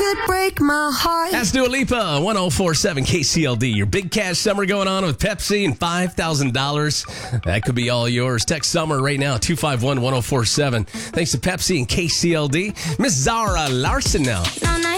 could break my heart. That's Dua Lipa, 1047 KCLD. Your big cash summer going on with Pepsi and $5,000. That could be all yours. Text summer right now, 251-1047. Thanks to Pepsi and KCLD. Miss Zara Larson now.